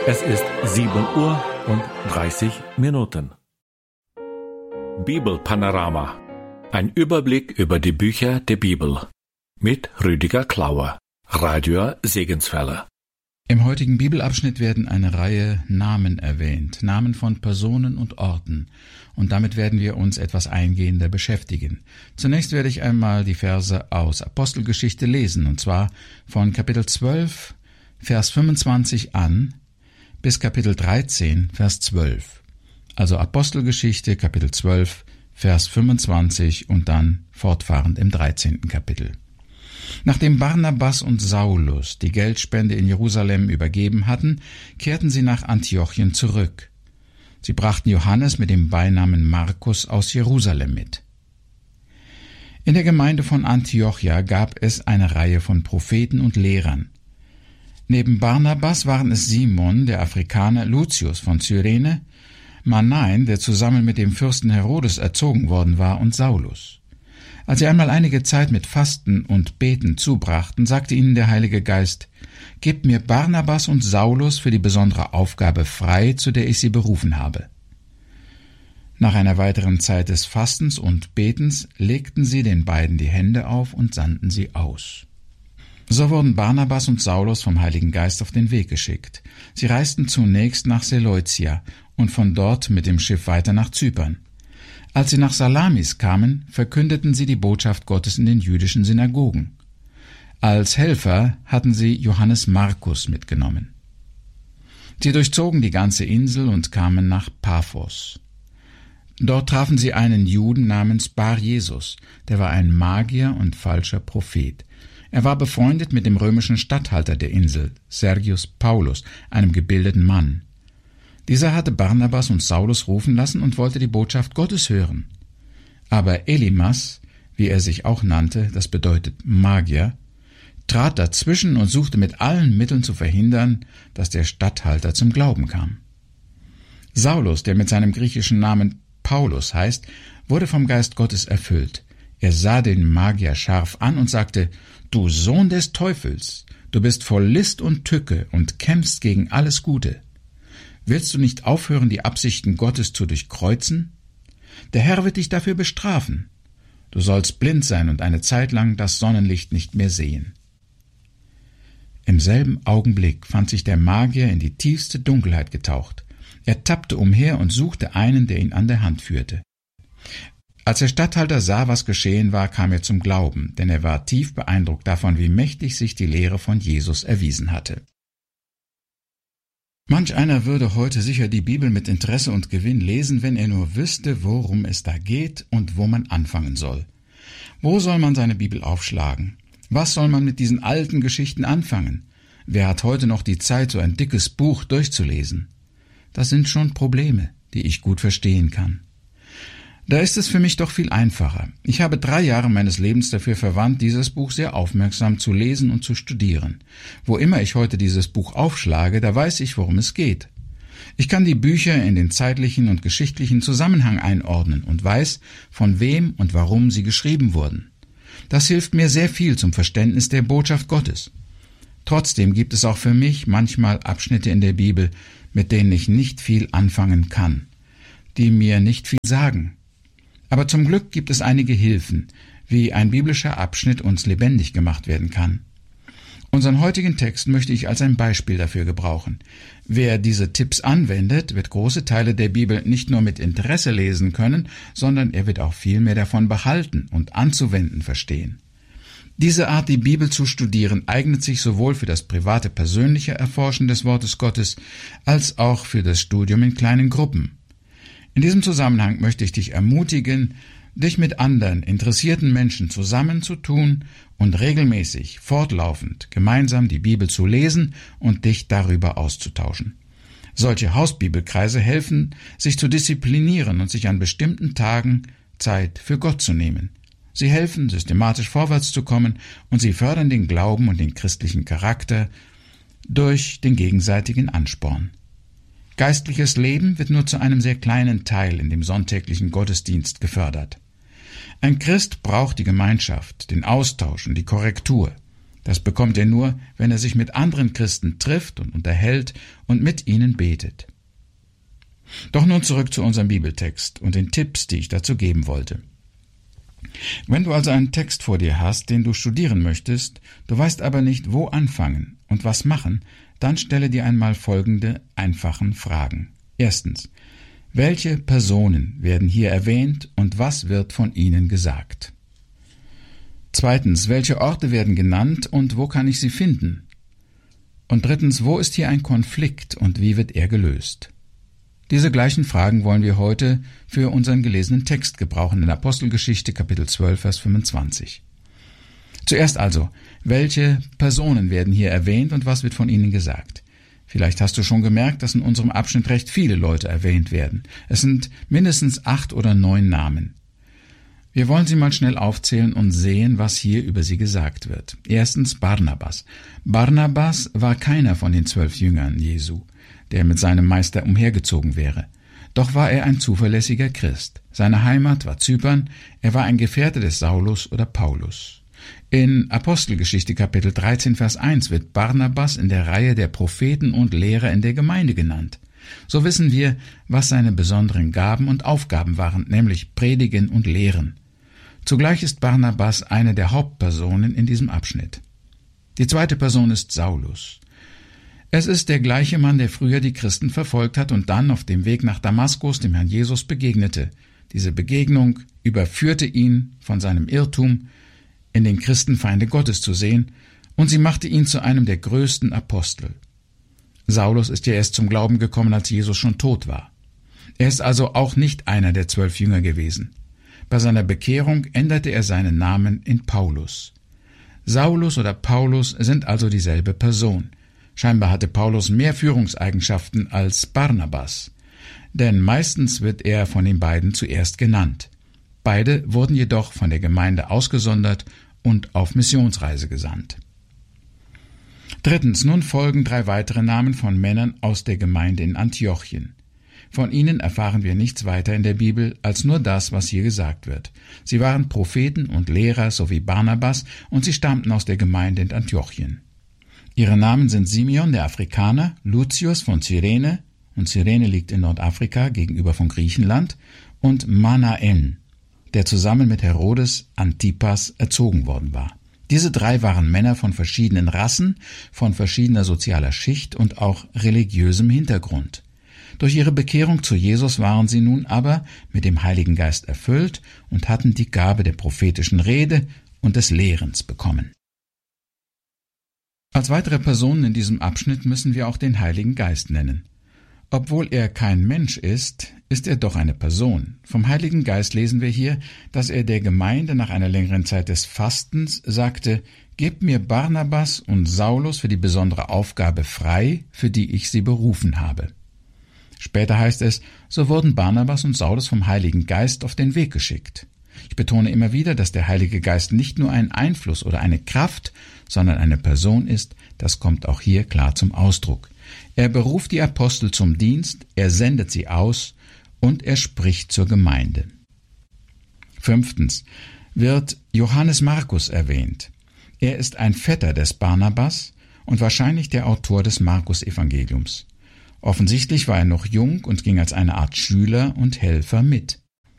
Es ist 7:30 Bibelpanorama. Ein Überblick über die Bücher der Bibel. Mit Rüdiger Klauer, Radio Segenswelle. Im heutigen Bibelabschnitt werden eine Reihe Namen erwähnt, Namen von Personen und Orten. Und damit werden wir uns etwas eingehender beschäftigen. Zunächst werde ich einmal die Verse aus Apostelgeschichte lesen, und zwar von Kapitel 12, Vers 25 an, bis Kapitel 13, Vers 12. Also Apostelgeschichte, Kapitel 12, Vers 25 und dann fortfahrend im 13. Kapitel. Nachdem Barnabas und Saulus die Geldspende in Jerusalem übergeben hatten, kehrten sie nach Antiochien zurück. Sie brachten Johannes mit dem Beinamen Markus aus Jerusalem mit. In der Gemeinde von Antiochia gab es eine Reihe von Propheten und Lehrern. Neben Barnabas waren es Simon, der Afrikaner, Lucius von Cyrene, Manaen, der zusammen mit dem Fürsten Herodes erzogen worden war, und Saulus. Als sie einmal einige Zeit mit Fasten und Beten zubrachten, sagte ihnen der Heilige Geist: »Gebt mir Barnabas und Saulus für die besondere Aufgabe frei, zu der ich sie berufen habe.« Nach einer weiteren Zeit des Fastens und Betens legten sie den beiden die Hände auf und sandten sie aus. So wurden Barnabas und Saulus vom Heiligen Geist auf den Weg geschickt. Sie reisten zunächst nach Seleucia und von dort mit dem Schiff weiter nach Zypern. Als sie nach Salamis kamen, verkündeten sie die Botschaft Gottes in den jüdischen Synagogen. Als Helfer hatten sie Johannes Markus mitgenommen. Sie durchzogen die ganze Insel und kamen nach Paphos. Dort trafen sie einen Juden namens Bar-Jesus, der war ein Magier und falscher Prophet. Er war befreundet mit dem römischen Statthalter der Insel, Sergius Paulus, einem gebildeten Mann. Dieser hatte Barnabas und Saulus rufen lassen und wollte die Botschaft Gottes hören. Aber Elimas, wie er sich auch nannte, das bedeutet Magier, trat dazwischen und suchte mit allen Mitteln zu verhindern, dass der Statthalter zum Glauben kam. Saulus, der mit seinem griechischen Namen Paulus heißt, wurde vom Geist Gottes erfüllt. Er sah den Magier scharf an und sagte: »Du Sohn des Teufels, du bist voll List und Tücke und kämpfst gegen alles Gute. Willst du nicht aufhören, die Absichten Gottes zu durchkreuzen? Der Herr wird dich dafür bestrafen. Du sollst blind sein und eine Zeit lang das Sonnenlicht nicht mehr sehen.« Im selben Augenblick fand sich der Magier in die tiefste Dunkelheit getaucht. Er tappte umher und suchte einen, der ihn an der Hand führte. Als der Statthalter sah, was geschehen war, kam er zum Glauben, denn er war tief beeindruckt davon, wie mächtig sich die Lehre von Jesus erwiesen hatte. Manch einer würde heute sicher die Bibel mit Interesse und Gewinn lesen, wenn er nur wüsste, worum es da geht und wo man anfangen soll. Wo soll man seine Bibel aufschlagen? Was soll man mit diesen alten Geschichten anfangen? Wer hat heute noch die Zeit, so ein dickes Buch durchzulesen? Das sind schon Probleme, die ich gut verstehen kann. Da ist es für mich doch viel einfacher. Ich habe 3 Jahre meines Lebens dafür verwandt, dieses Buch sehr aufmerksam zu lesen und zu studieren. Wo immer ich heute dieses Buch aufschlage, da weiß ich, worum es geht. Ich kann die Bücher in den zeitlichen und geschichtlichen Zusammenhang einordnen und weiß, von wem und warum sie geschrieben wurden. Das hilft mir sehr viel zum Verständnis der Botschaft Gottes. Trotzdem gibt es auch für mich manchmal Abschnitte in der Bibel, mit denen ich nicht viel anfangen kann, die mir nicht viel sagen. Aber zum Glück gibt es einige Hilfen, wie ein biblischer Abschnitt uns lebendig gemacht werden kann. Unseren heutigen Text möchte ich als ein Beispiel dafür gebrauchen. Wer diese Tipps anwendet, wird große Teile der Bibel nicht nur mit Interesse lesen können, sondern er wird auch viel mehr davon behalten und anzuwenden verstehen. Diese Art, die Bibel zu studieren, eignet sich sowohl für das private, persönliche Erforschen des Wortes Gottes als auch für das Studium in kleinen Gruppen. In diesem Zusammenhang möchte ich dich ermutigen, dich mit anderen interessierten Menschen zusammenzutun und regelmäßig, fortlaufend gemeinsam die Bibel zu lesen und dich darüber auszutauschen. Solche Hausbibelkreise helfen, sich zu disziplinieren und sich an bestimmten Tagen Zeit für Gott zu nehmen. Sie helfen, systematisch vorwärts zu kommen, und sie fördern den Glauben und den christlichen Charakter durch den gegenseitigen Ansporn. Geistliches Leben wird nur zu einem sehr kleinen Teil in dem sonntäglichen Gottesdienst gefördert. Ein Christ braucht die Gemeinschaft, den Austausch und die Korrektur. Das bekommt er nur, wenn er sich mit anderen Christen trifft und unterhält und mit ihnen betet. Doch nun zurück zu unserem Bibeltext und den Tipps, die ich dazu geben wollte. Wenn du also einen Text vor dir hast, den du studieren möchtest, du weißt aber nicht, wo anfangen und was machen, dann stelle dir einmal folgende einfachen Fragen. Erstens: Welche Personen werden hier erwähnt und was wird von ihnen gesagt? Zweitens: Welche Orte werden genannt und wo kann ich sie finden? Und drittens: Wo ist hier ein Konflikt und wie wird er gelöst? Diese gleichen Fragen wollen wir heute für unseren gelesenen Text gebrauchen in Apostelgeschichte Kapitel 12, Vers 25. Zuerst also: Welche Personen werden hier erwähnt und was wird von ihnen gesagt? Vielleicht hast du schon gemerkt, dass in unserem Abschnitt recht viele Leute erwähnt werden. Es sind mindestens 8 oder 9 Namen. Wir wollen sie mal schnell aufzählen und sehen, was hier über sie gesagt wird. Erstens Barnabas. Barnabas war keiner von den 12 Jüngern Jesu, der mit seinem Meister umhergezogen wäre. Doch war er ein zuverlässiger Christ. Seine Heimat war Zypern, er war ein Gefährte des Saulus oder Paulus. In Apostelgeschichte Kapitel 13, Vers 1 wird Barnabas in der Reihe der Propheten und Lehrer in der Gemeinde genannt. So wissen wir, was seine besonderen Gaben und Aufgaben waren, nämlich Predigen und Lehren. Zugleich ist Barnabas eine der Hauptpersonen in diesem Abschnitt. Die zweite Person ist Saulus. Es ist der gleiche Mann, der früher die Christen verfolgt hat und dann auf dem Weg nach Damaskus dem Herrn Jesus begegnete. Diese Begegnung überführte ihn von seinem Irrtum, in den Christen Feinde Gottes zu sehen, und sie machte ihn zu einem der größten Apostel. Saulus ist ja erst zum Glauben gekommen, als Jesus schon tot war. Er ist also auch nicht einer der 12 Jünger gewesen. Bei seiner Bekehrung änderte er seinen Namen in Paulus. Saulus oder Paulus sind also dieselbe Person. Scheinbar hatte Paulus mehr Führungseigenschaften als Barnabas, denn meistens wird er von den beiden zuerst genannt. Beide wurden jedoch von der Gemeinde ausgesondert und auf Missionsreise gesandt. Drittens, nun folgen 3 weitere Namen von Männern aus der Gemeinde in Antiochien. Von ihnen erfahren wir nichts weiter in der Bibel als nur das, was hier gesagt wird. Sie waren Propheten und Lehrer, so wie Barnabas, und sie stammten aus der Gemeinde in Antiochien. Ihre Namen sind Simeon, der Afrikaner, Lucius von Cyrene, und Cyrene liegt in Nordafrika gegenüber von Griechenland, und Manaen, der zusammen mit Herodes Antipas erzogen worden war. Diese 3 waren Männer von verschiedenen Rassen, von verschiedener sozialer Schicht und auch religiösem Hintergrund. Durch ihre Bekehrung zu Jesus waren sie nun aber mit dem Heiligen Geist erfüllt und hatten die Gabe der prophetischen Rede und des Lehrens bekommen. Als weitere Personen in diesem Abschnitt müssen wir auch den Heiligen Geist nennen. Obwohl er kein Mensch ist, ist er doch eine Person. Vom Heiligen Geist lesen wir hier, dass er der Gemeinde nach einer längeren Zeit des Fastens sagte: Gebt mir Barnabas und Saulus für die besondere Aufgabe frei, für die ich sie berufen habe. Später heißt es, so wurden Barnabas und Saulus vom Heiligen Geist auf den Weg geschickt. Ich betone immer wieder, dass der Heilige Geist nicht nur ein Einfluss oder eine Kraft, sondern eine Person ist. Das kommt auch hier klar zum Ausdruck. Er beruft die Apostel zum Dienst, er sendet sie aus und er spricht zur Gemeinde. 5. wird Johannes Markus erwähnt. Er ist ein Vetter des Barnabas und wahrscheinlich der Autor des Markus-Evangeliums. Offensichtlich war er noch jung und ging als eine Art Schüler und Helfer mit.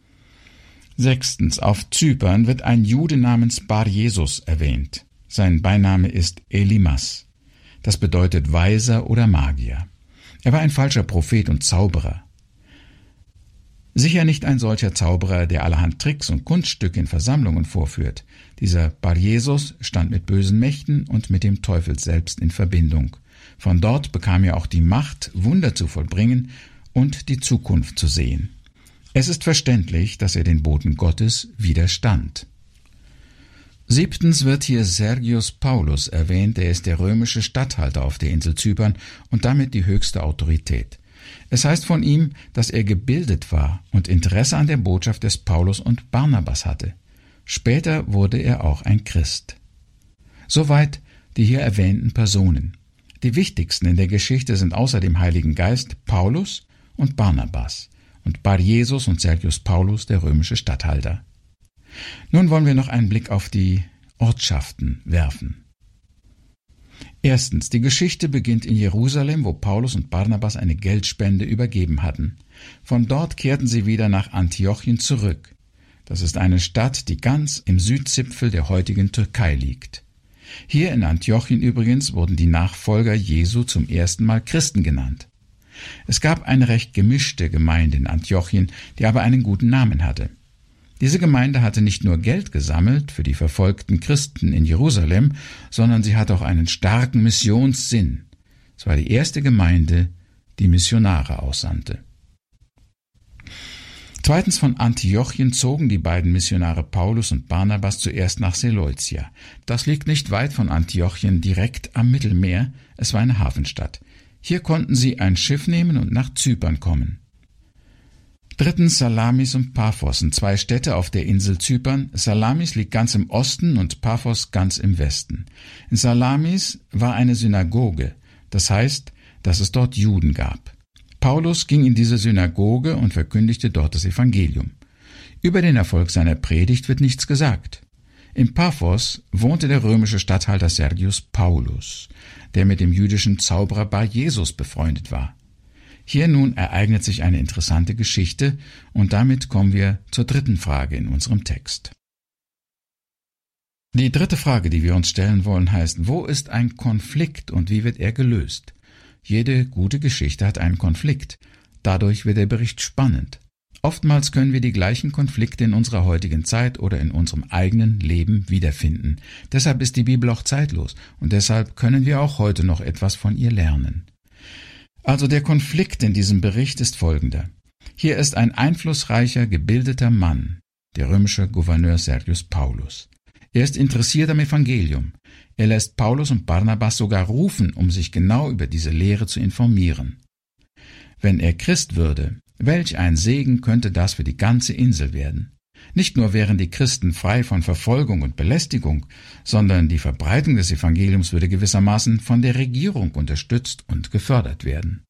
6. auf Zypern wird ein Jude namens Bar-Jesus erwähnt. Sein Beiname ist Elimas. Das bedeutet Weiser oder Magier. Er war ein falscher Prophet und Zauberer. Sicher nicht ein solcher Zauberer, der allerhand Tricks und Kunststücke in Versammlungen vorführt. Dieser Bar-Jesus stand mit bösen Mächten und mit dem Teufel selbst in Verbindung. Von dort bekam er auch die Macht, Wunder zu vollbringen und die Zukunft zu sehen. Es ist verständlich, dass er den Boten Gottes widerstand. 7. wird hier Sergius Paulus erwähnt, er ist der römische Statthalter auf der Insel Zypern und damit die höchste Autorität. Es heißt von ihm, dass er gebildet war und Interesse an der Botschaft des Paulus und Barnabas hatte. Später wurde er auch ein Christ. Soweit die hier erwähnten Personen. Die wichtigsten in der Geschichte sind außer dem Heiligen Geist Paulus und Barnabas und Bar-Jesus und Sergius Paulus, der römische Statthalter. Nun wollen wir noch einen Blick auf die Ortschaften werfen. Erstens, die Geschichte beginnt in Jerusalem, wo Paulus und Barnabas eine Geldspende übergeben hatten. Von dort kehrten sie wieder nach Antiochien zurück. Das ist eine Stadt, die ganz im Südzipfel der heutigen Türkei liegt. Hier in Antiochien übrigens wurden die Nachfolger Jesu zum ersten Mal Christen genannt. Es gab eine recht gemischte Gemeinde in Antiochien, die aber einen guten Namen hatte. Diese Gemeinde hatte nicht nur Geld gesammelt für die verfolgten Christen in Jerusalem, sondern sie hatte auch einen starken Missionssinn. Es war die erste Gemeinde, die Missionare aussandte. Zweitens, von Antiochien zogen die beiden Missionare Paulus und Barnabas zuerst nach Seleucia. Das liegt nicht weit von Antiochien, direkt am Mittelmeer. Es war eine Hafenstadt. Hier konnten sie ein Schiff nehmen und nach Zypern kommen. Drittens, Salamis und Paphos sind zwei Städte auf der Insel Zypern. Salamis liegt ganz im Osten und Paphos ganz im Westen. In Salamis war eine Synagoge, das heißt, dass es dort Juden gab. Paulus ging in diese Synagoge und verkündigte dort das Evangelium. Über den Erfolg seiner Predigt wird nichts gesagt. In Paphos wohnte der römische Statthalter Sergius Paulus, der mit dem jüdischen Zauberer Bar Jesus befreundet war. Hier nun ereignet sich eine interessante Geschichte und damit kommen wir zur dritten Frage in unserem Text. Die dritte Frage, die wir uns stellen wollen, heißt: Wo ist ein Konflikt und wie wird er gelöst? Jede gute Geschichte hat einen Konflikt. Dadurch wird der Bericht spannend. Oftmals können wir die gleichen Konflikte in unserer heutigen Zeit oder in unserem eigenen Leben wiederfinden. Deshalb ist die Bibel auch zeitlos und deshalb können wir auch heute noch etwas von ihr lernen. Also der Konflikt in diesem Bericht ist folgender. Hier ist ein einflussreicher, gebildeter Mann, der römische Gouverneur Sergius Paulus. Er ist interessiert am Evangelium. Er lässt Paulus und Barnabas sogar rufen, um sich genau über diese Lehre zu informieren. Wenn er Christ würde, welch ein Segen könnte das für die ganze Insel werden. Nicht nur wären die Christen frei von Verfolgung und Belästigung, sondern die Verbreitung des Evangeliums würde gewissermaßen von der Regierung unterstützt und gefördert werden.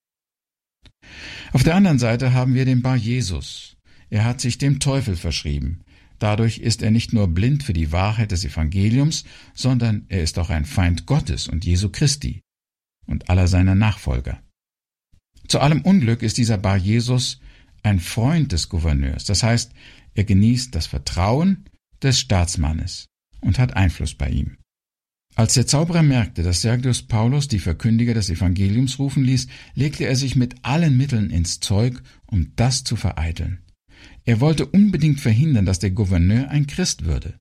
Auf der anderen Seite haben wir den Bar Jesus. Er hat sich dem Teufel verschrieben. Dadurch ist er nicht nur blind für die Wahrheit des Evangeliums, sondern er ist auch ein Feind Gottes und Jesu Christi und aller seiner Nachfolger. Zu allem Unglück ist dieser Bar Jesus ein Freund des Gouverneurs, das heißt, er genießt das Vertrauen des Staatsmannes und hat Einfluss bei ihm. Als der Zauberer merkte, dass Sergius Paulus die Verkündiger des Evangeliums rufen ließ, legte er sich mit allen Mitteln ins Zeug, um das zu vereiteln. Er wollte unbedingt verhindern, dass der Gouverneur ein Christ würde.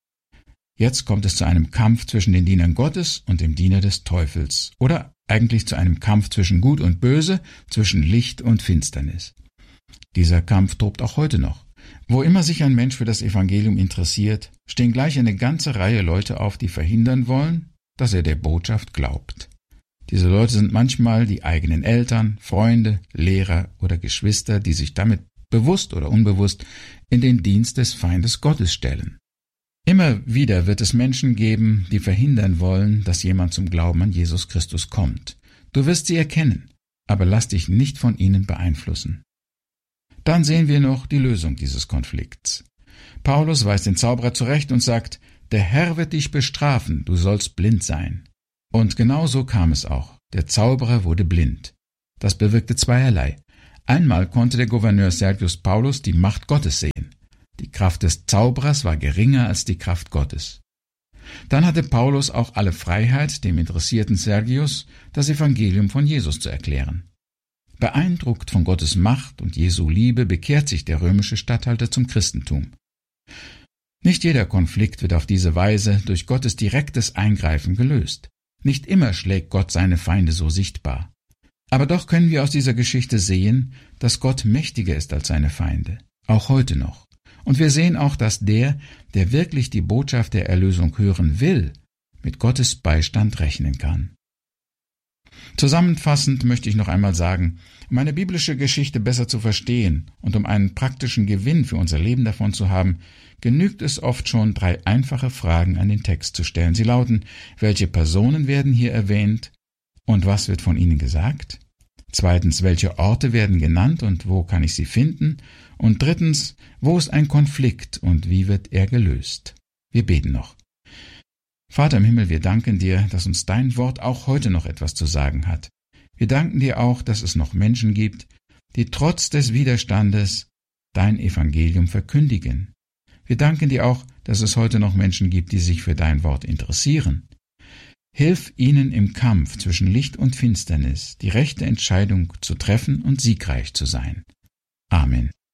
Jetzt kommt es zu einem Kampf zwischen den Dienern Gottes und dem Diener des Teufels, oder eigentlich zu einem Kampf zwischen Gut und Böse, zwischen Licht und Finsternis. Dieser Kampf tobt auch heute noch. Wo immer sich ein Mensch für das Evangelium interessiert, stehen gleich eine ganze Reihe Leute auf, die verhindern wollen, dass er der Botschaft glaubt. Diese Leute sind manchmal die eigenen Eltern, Freunde, Lehrer oder Geschwister, die sich damit bewusst oder unbewusst in den Dienst des Feindes Gottes stellen. Immer wieder wird es Menschen geben, die verhindern wollen, dass jemand zum Glauben an Jesus Christus kommt. Du wirst sie erkennen, aber lass dich nicht von ihnen beeinflussen. Dann sehen wir noch die Lösung dieses Konflikts. Paulus weist den Zauberer zurecht und sagt: Der Herr wird dich bestrafen, du sollst blind sein. Und genau so kam es auch. Der Zauberer wurde blind. Das bewirkte zweierlei. Einmal konnte der Gouverneur Sergius Paulus die Macht Gottes sehen. Die Kraft des Zauberers war geringer als die Kraft Gottes. Dann hatte Paulus auch alle Freiheit, dem interessierten Sergius das Evangelium von Jesus zu erklären. Beeindruckt von Gottes Macht und Jesu Liebe bekehrt sich der römische Statthalter zum Christentum. Nicht jeder Konflikt wird auf diese Weise durch Gottes direktes Eingreifen gelöst. Nicht immer schlägt Gott seine Feinde so sichtbar. Aber doch können wir aus dieser Geschichte sehen, dass Gott mächtiger ist als seine Feinde, auch heute noch. Und wir sehen auch, dass der wirklich die Botschaft der Erlösung hören will, mit Gottes Beistand rechnen kann. Zusammenfassend möchte ich noch einmal sagen, um eine biblische Geschichte besser zu verstehen und um einen praktischen Gewinn für unser Leben davon zu haben, genügt es oft schon, 3 einfache Fragen an den Text zu stellen. Sie lauten: Welche Personen werden hier erwähnt und was wird von ihnen gesagt? 2. Welche Orte werden genannt und wo kann ich sie finden? Und 3. Wo ist ein Konflikt und wie wird er gelöst? Wir beten noch. Vater im Himmel, wir danken dir, dass uns dein Wort auch heute noch etwas zu sagen hat. Wir danken dir auch, dass es noch Menschen gibt, die trotz des Widerstandes dein Evangelium verkündigen. Wir danken dir auch, dass es heute noch Menschen gibt, die sich für dein Wort interessieren. Hilf ihnen im Kampf zwischen Licht und Finsternis, die rechte Entscheidung zu treffen und siegreich zu sein. Amen.